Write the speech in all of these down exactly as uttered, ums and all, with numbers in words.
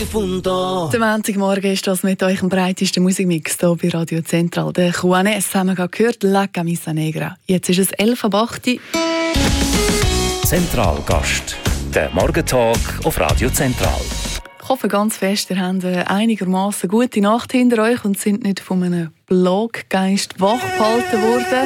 difunto. Der Montagmorgen ist das mit euch am breitesten Musikmix hier bei Radio Central. Der Juanes haben wir gehört, La Camisa Negra. Jetzt ist es elf Uhr acht. Zentralgast, der Morgentalk auf Radio Central. Ich hoffe ganz fest, ihr habt eine einigermaßen gute Nacht hinter euch und sind nicht von einem Bloggeist wachgehalten worden.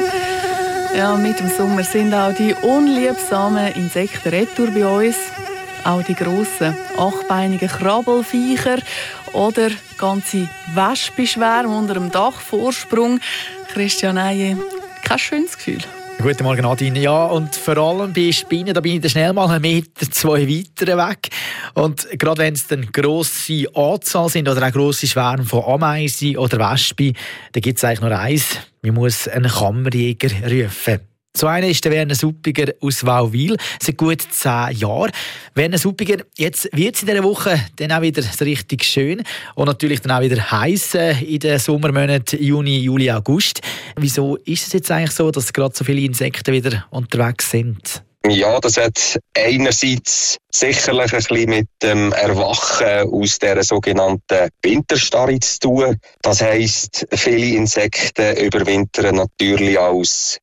Ja, mit dem Sommer sind auch die unliebsamen Insekten retour bei uns. Auch die grossen, achtbeinigen Krabbelviecher oder ganze Wespenschwärme unter dem Dachvorsprung. Christian Eije, kein schönes Gefühl. Guten Morgen, Nadine. Ja, und vor allem bei Spinnen, da bin ich schnell mal einen Meter, zwei weiter weg. Und gerade wenn es dann grosse Anzahl sind oder auch grosse Schwärme von Ameisen oder Wespen, dann gibt es eigentlich nur eins. Man muss einen Kammerjäger rufen. So einer ist der Werner Suppiger aus Wauwil, seit gut zehn Jahren. Werner Suppiger, jetzt wird es in dieser Woche dann auch wieder so richtig schön und natürlich dann auch wieder heiß in den Sommermonaten Juni, Juli, August. Wieso ist es jetzt eigentlich so, dass gerade so viele Insekten wieder unterwegs sind? Ja, das hat einerseits sicherlich ein bisschen mit dem Erwachen aus dieser sogenannten Winterstarre zu tun. Das heisst, viele Insekten überwintern natürlich als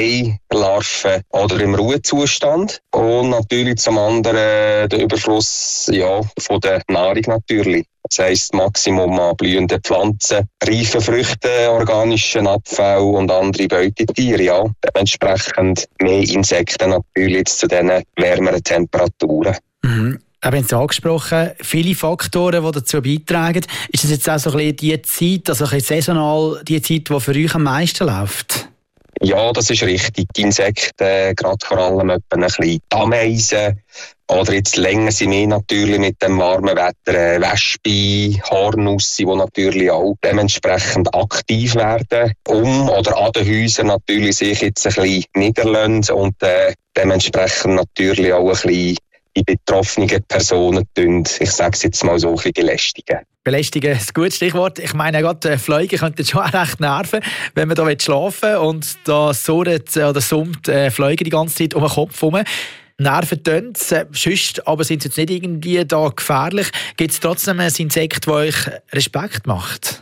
Eilarven oder im Ruhezustand. Und natürlich zum anderen der Überfluss ja, von der Nahrung natürlich. Das heisst, Maximum an blühenden Pflanzen, reifen Früchten, organischen Abfall und andere Beutetiere. Ja. Dementsprechend mehr Insekten natürlich jetzt zu diesen wärmeren Temperaturen. Mhm. Wir haben es angesprochen, viele Faktoren, die dazu beitragen. Ist das jetzt auch so ein bisschen die Zeit, also ein bisschen saisonal, die Zeit, die für euch am meisten läuft? Ja, das ist richtig. Die Insekten, gerade vor allem etwa ein bisschen die Ameisen oder jetzt länger sind wir natürlich mit dem warmen Wetter Wespen, Hornussi, die natürlich auch dementsprechend aktiv werden, um oder an den Häusern natürlich sich jetzt ein bisschen niederlassen und äh, dementsprechend natürlich auch ein bisschen die betroffenen Personen tun, ich sage es jetzt mal so, ein bisschen belästigen. Belästigen ist ein gutes Stichwort. Ich meine, gerade Fliegen könnten schon recht nerven, wenn man da schlafen will und da surrt oder summt äh, Fliegen die ganze Zeit um den Kopf herum. Nerven tun es, äh, sonst aber sind sie jetzt nicht irgendwie da gefährlich. Gibt es trotzdem ein Insekt, das euch Respekt macht?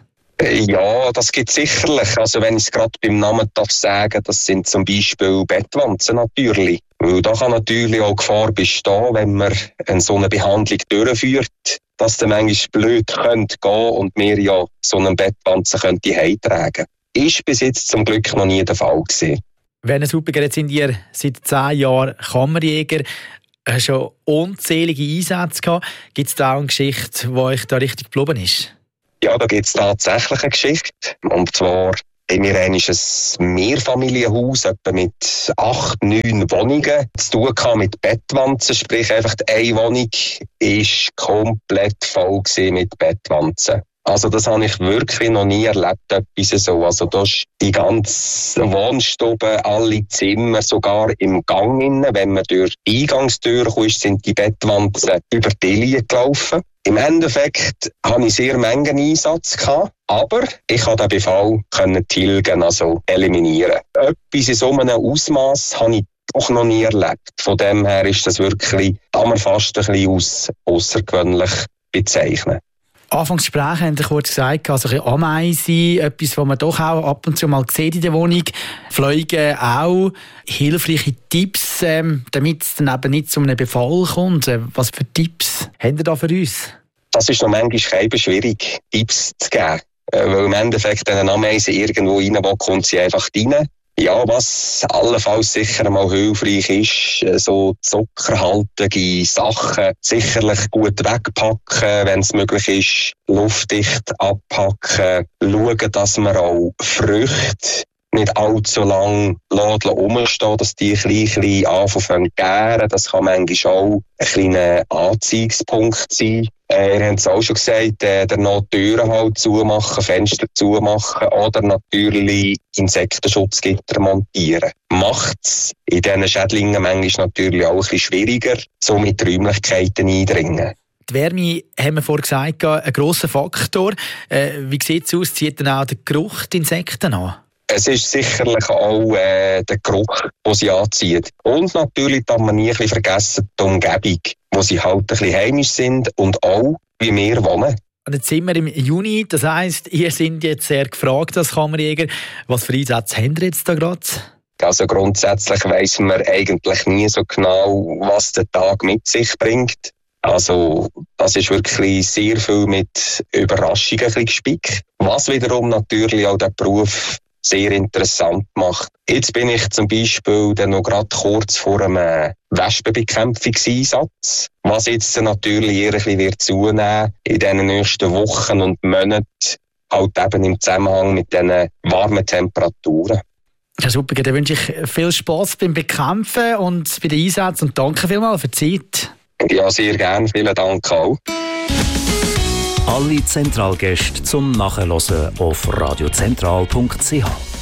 Ja, das gibt es sicherlich. Also wenn ich es gerade beim Namen darf sagen, das sind zum Beispiel Bettwanzen natürlich. Weil da kann natürlich auch Gefahr bestehen, wenn man eine so eine Behandlung durchführt, dass dann manchmal blöd könnte gehen und wir ja so einen Bettwanzen könnte heimtragen. Ist bis jetzt zum Glück noch nie der Fall gewesen. Werner Suppiger, jetzt sind ihr seit zehn Jahren Kammerjäger, hast schon unzählige Einsätze gehabt. Gibt es da auch eine Geschichte, die euch da richtig geblieben ist? Ja, da gibt es tatsächlich eine Geschichte. Und zwar haben wir ein Mehrfamilienhaus, etwa mit acht, neun Wohnungen, zu tun gehabt mit Bettwanzen. Sprich, einfach eine Wohnung war komplett voll mit Bettwanzen. Also das habe ich wirklich noch nie erlebt, etwas so. Also da ist die ganze Wohnstube, alle Zimmer, sogar im Gang innen. Wenn man durch die Eingangstür kommt, sind die Bettwanzen über die Linie gelaufen. Im Endeffekt hatte ich sehr Mengen Einsatz gehabt, aber ich konnte den Befall tilgen, also eliminieren. Etwas in so einem Ausmaß habe ich auch noch nie erlebt. Von dem her ist das wirklich, kann man fast ein bisschen als außergewöhnlich bezeichnen. Anfangsgespräch haben Sie kurz gesagt, also ein Ameisen, etwas, was man doch auch ab und zu mal sieht in der Wohnung. Fliegen auch. Hilfreiche Tipps, ähm, damit es dann eben nicht zu einem Befall kommt. Was für Tipps haben Sie da für uns? Das ist noch manchmal eben schwierig, Tipps zu geben. Weil im Endeffekt, wenn eine Ameise irgendwo rein will, kommt sie einfach rein. Ja, was allenfalls sicher mal hilfreich ist, so zuckerhaltige Sachen sicherlich gut wegpacken, wenn es möglich ist, luftdicht abpacken, schauen, dass man auch Früchte nicht allzu lang rumstehen, dass die ein bisschen anfangen zu gären. Das kann manchmal auch ein kleiner Anziehungspunkt sein. Äh, ihr habt es auch schon gesagt, äh, der noch Türen halt zumachen, Fenster zumachen oder natürlich Insektenschutzgitter montieren. Macht es in diesen Schädlingen manchmal natürlich auch ein bisschen schwieriger, so mit Räumlichkeiten eindringen. Die Wärme, haben wir vorhin gesagt, ein grosser Faktor. Äh, wie sieht es aus? Zieht dann auch der Geruch die Insekten an? Es ist sicherlich auch äh, der Geruch, den sie anzieht. Und natürlich darf man nie ein bisschen vergessen, die Umgebung, wo sie halt ein bisschen heimisch sind und auch wie wir wohnen. Und jetzt sind wir im Juni, das heisst, ihr seid jetzt sehr gefragt als Kammerjäger. Was für Einsätze habt ihr jetzt da gerade? Also grundsätzlich weiss man eigentlich nie so genau, was der Tag mit sich bringt. Also das ist wirklich sehr viel mit Überraschungen gespickt, was wiederum natürlich auch den Beruf sehr interessant macht. Jetzt bin ich zum Beispiel dann noch gerade kurz vor einem Wespenbekämpfungseinsatz, was jetzt natürlich eher ein bisschen wird zunehmen in den nächsten Wochen und Monaten, halt eben im Zusammenhang mit diesen warmen Temperaturen. Ja, super, dann wünsche ich viel Spass beim Bekämpfen und bei den Einsätzen und danke vielmals für die Zeit. Ja, sehr gerne. Vielen Dank auch. Alle Zentralgäste zum Nachhören auf radiozentral punkt c h.